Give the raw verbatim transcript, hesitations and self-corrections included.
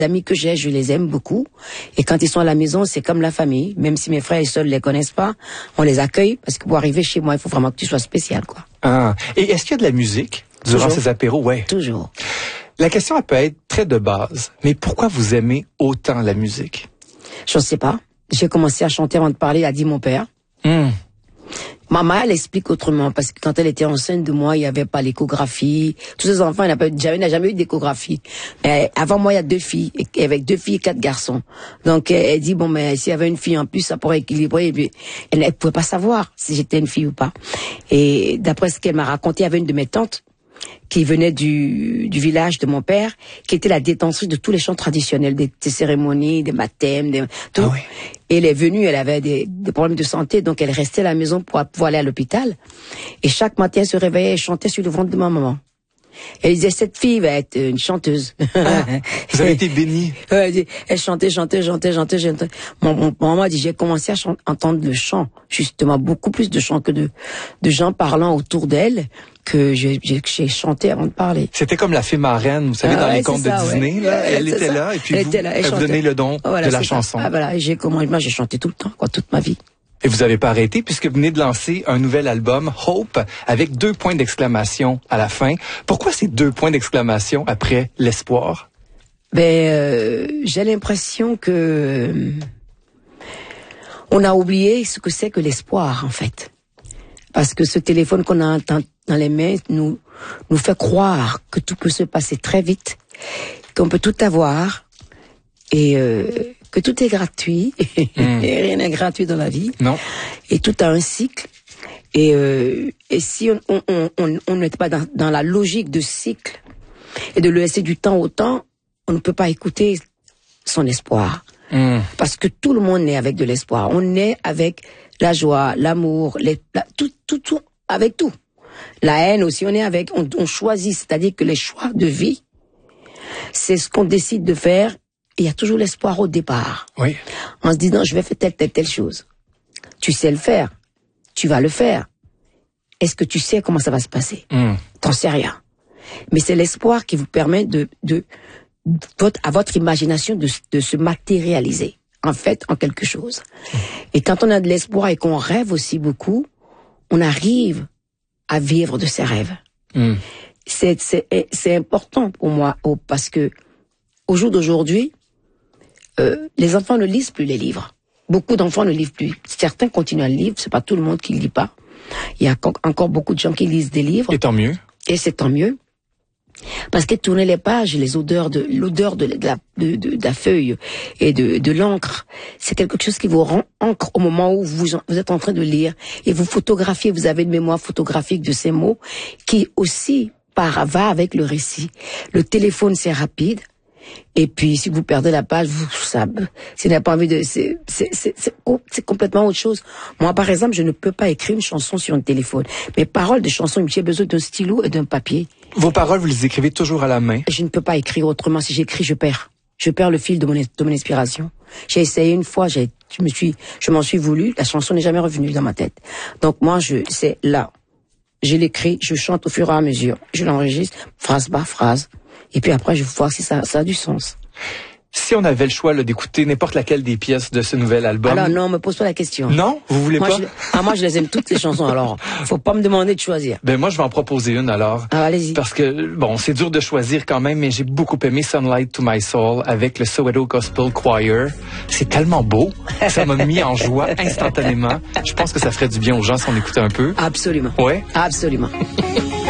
amis que j'ai, je les aime beaucoup. Et quand ils sont à la maison, c'est comme la famille. Même si mes frères et sœurs ne les connaissent pas, on les accueille parce que pour arriver chez moi, il faut vraiment que tu sois spécial, quoi. Ah. Et est-ce qu'il y a de la musique durant Toujours. ces apéros? Ouais. Toujours. La question, elle peut être très de base. Mais pourquoi vous aimez autant la musique? Je ne sais pas. J'ai commencé à chanter avant de parler, a dit mon père. Mm. Maman, elle explique autrement, parce que quand elle était enceinte de moi, il n'y avait pas l'échographie. Tous ces enfants, il n'a pas jamais, n'a jamais eu d'échographie. Mais avant moi, il y a deux filles, et avec deux filles et quatre garçons. Donc, elle dit, bon, mais s'il y avait une fille en plus, ça pourrait équilibrer. Et puis, elle ne pouvait pas savoir si j'étais une fille ou pas. Et d'après ce qu'elle m'a raconté, il y avait une de mes tantes qui venait du, du village de mon père, qui était la détentrice de tous les chants traditionnels, des, des cérémonies, des baptêmes, des, tout. Ah oui. Et elle est venue, elle avait des, des problèmes de santé, donc elle restait à la maison pour pouvoir aller à l'hôpital. Et chaque matin, elle se réveillait et chantait sur le ventre de ma maman. Elle disait, cette fille va être une chanteuse. Ah, vous avez été bénie. Elle, elle chantait, chantait, chantait, chantait, chantait. Mon, mon, mon maman dit, j'ai commencé à chant, entendre le chant, justement, beaucoup plus de chants que de, de gens parlant autour d'elle, que j'ai, j'ai, j'ai chanté avant de parler. C'était comme la fée marraine, vous savez, Ah dans ouais, les contes ça, de Disney. ouais. Là, Ouais, elle était ça. là, et puis elle vous, était là, elle, elle vous donnait le don voilà, de la c'est chanson. Ça. Ah voilà, et j'ai comment, moi j'ai chanté tout le temps, quoi, toute ma vie. Et vous n'avez pas arrêté puisque vous venez de lancer un nouvel album, Hope, avec deux points d'exclamation à la fin. Pourquoi ces deux points d'exclamation après l'espoir? Ben, euh, j'ai l'impression que euh, on a oublié ce que c'est que l'espoir, en fait. Parce que ce téléphone qu'on a dans, dans les mains nous nous fait croire que tout peut se passer très vite, qu'on peut tout avoir et euh, que tout est gratuit. Mm. Et rien n'est gratuit dans la vie. Non. Et tout a un cycle. Et, euh, et si on on on on on n'était pas dans, dans la logique de cycle et de le laisser du temps au temps, on ne peut pas écouter son espoir. Mm. Parce que tout le monde naît avec de l'espoir. On naît avec la joie, l'amour, les, la, tout, tout, tout, avec tout. La haine aussi, on est avec, on, on choisit, c'est-à-dire que les choix de vie, c'est ce qu'on décide de faire. Il y a toujours l'espoir au départ. Oui. En se disant, je vais faire telle, telle, telle chose. Tu sais le faire. Tu vas le faire. Est-ce que tu sais comment ça va se passer? Mm. T'en sais rien. Mais c'est l'espoir qui vous permet de, de, votre, à votre imagination de, de se matérialiser, en fait, en quelque chose. Mm. Et quand on a de l'espoir et qu'on rêve aussi beaucoup, on arrive à vivre de ses rêves. Mm. C'est, c'est, c'est important pour moi, parce que, au jour d'aujourd'hui, euh, les enfants ne lisent plus les livres. Beaucoup d'enfants ne lisent plus. Certains continuent à lire, c'est pas tout le monde qui ne lit pas. Il y a encore beaucoup de gens qui lisent des livres. Et tant mieux. Et c'est tant mieux. Parce que tourner les pages, les odeurs de, l'odeur de, de, la, de, de, de la feuille et de, de l'encre, c'est quelque chose qui vous rend encre au moment où vous, vous êtes en train de lire. Et vous photographiez, vous avez une mémoire photographique de ces mots qui aussi part, va avec le récit. Le téléphone, c'est rapide. Et puis, si vous perdez la page, vous, ça, si vous n'avez pas envie de, c'est, c'est, c'est, c'est, c'est complètement autre chose. Moi, par exemple, je ne peux pas écrire une chanson sur un téléphone. Mes paroles de chansons, j'ai besoin d'un stylo et d'un papier. Vos paroles, vous les écrivez toujours à la main? Je ne peux pas écrire autrement. Si j'écris, je perds. Je perds le fil de mon, de mon inspiration. J'ai essayé une fois, j'ai, je me suis, je m'en suis voulu. La chanson n'est jamais revenue dans ma tête. Donc, moi, je, c'est là. Je l'écris, je chante au fur et à mesure. Je l'enregistre, phrase par phrase. Et puis après, je vais voir si ça, ça a du sens. Si on avait le choix là, d'écouter n'importe laquelle des pièces de ce nouvel album... Alors non, me pose pas la question. Non? Vous voulez moi, pas? Je, ah, moi, je les aime toutes les chansons, alors faut pas me demander de choisir. Ben moi, je vais en proposer une alors. Ah, allez-y. Parce que, bon, c'est dur de choisir quand même, mais j'ai beaucoup aimé Sunlight to My Soul avec le Soweto Gospel Choir. C'est tellement beau. Ça m'a mis en joie instantanément. Je pense que ça ferait du bien aux gens si on écoutait un peu. Absolument. Ouais? Absolument.